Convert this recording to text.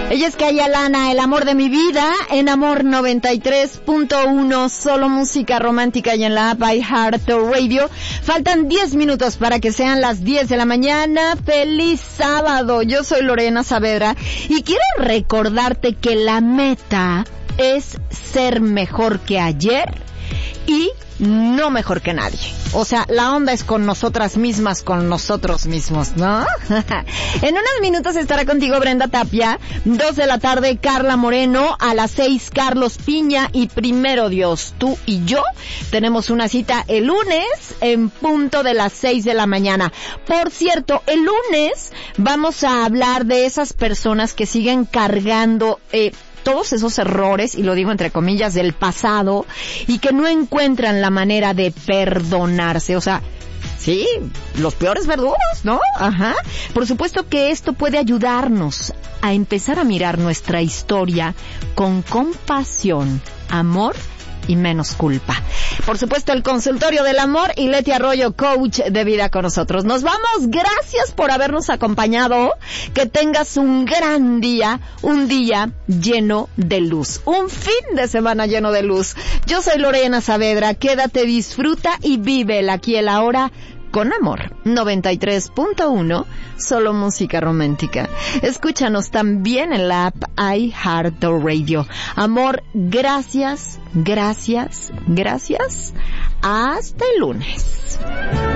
Ella es Kaya Lana, el amor de mi vida, en Amor 93.1, solo música romántica y en la app iHeartRadio. Faltan 10 minutos para que sean las 10 de la mañana. ¡Feliz sábado! Yo soy Lorena Saavedra y quiero recordarte que la meta es ser mejor que ayer y no mejor que nadie. O sea, la onda es con nosotras mismas, con nosotros mismos, ¿no? En unos minutos estará contigo Brenda Tapia, 2 de la tarde Carla Moreno, a las 6 Carlos Piña y primero Dios, tú y yo tenemos una cita el lunes en punto de las 6 de la mañana. Por cierto, el lunes vamos a hablar de esas personas que siguen cargando todos esos errores, y lo digo entre comillas, del pasado, y que no encuentran la manera de perdonarse. O sea, sí, los peores verdugos, ¿no? Ajá. Por supuesto que esto puede ayudarnos a empezar a mirar nuestra historia con compasión, amor y menos culpa. Por supuesto, el consultorio del amor y Leti Arroyo, coach de vida con nosotros. Nos vamos. Gracias por habernos acompañado. Que tengas un gran día, un día lleno de luz, un fin de semana lleno de luz. Yo soy Lorena Saavedra. Quédate, disfruta y vive el aquí y el ahora con amor. 93.1, solo música romántica. Escúchanos también en la app iHeartRadio. Amor, gracias, gracias, gracias. Hasta el lunes.